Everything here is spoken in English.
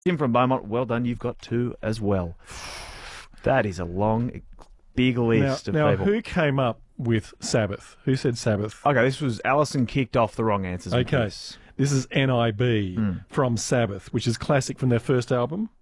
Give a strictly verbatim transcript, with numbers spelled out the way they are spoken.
Tim from Beaumont, well done. You've got two as well. That is a long, big list now, of now people. who came up with Sabbath? Who said Sabbath? Okay, this was Alison kicked off the wrong answers. with Okay, this. this is N I B Mm. from Sabbath, which is classic from their first album.